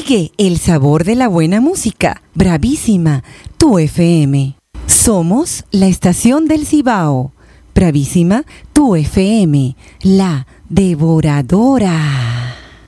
Sigue el sabor de la buena música. Bravísima, tu FM. Somos la estación del Cibao. Bravísima, tu FM. La devoradora.